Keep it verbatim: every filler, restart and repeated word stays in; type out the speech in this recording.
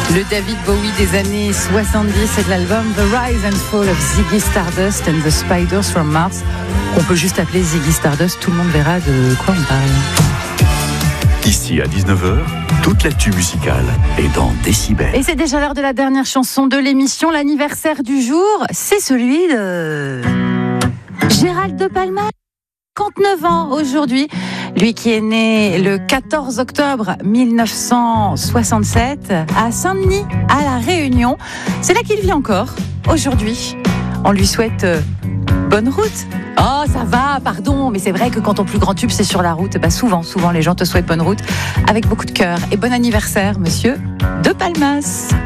Le David Bowie des années soixante-dix, c'est de l'album The Rise and Fall of Ziggy Stardust and the Spiders from Mars, qu'on peut juste appeler Ziggy Stardust, tout le monde verra de quoi on parle. Ici à dix-neuf heures, toute l'actu musicale est dans Décibel. Et c'est déjà l'heure de la dernière chanson de l'émission. L'anniversaire du jour, c'est celui de Gérald de Palma, cinquante-neuf ans aujourd'hui. Lui qui est né le quatorze octobre mille neuf cent soixante-sept à Saint-Denis, à La Réunion. C'est là qu'il vit encore aujourd'hui. On lui souhaite euh, bonne route. Oh, ça va, pardon, mais c'est vrai que quand ton plus grand tube c'est sur la route, bah souvent, souvent les gens te souhaitent bonne route avec beaucoup de cœur. Et bon anniversaire, monsieur de Palmas.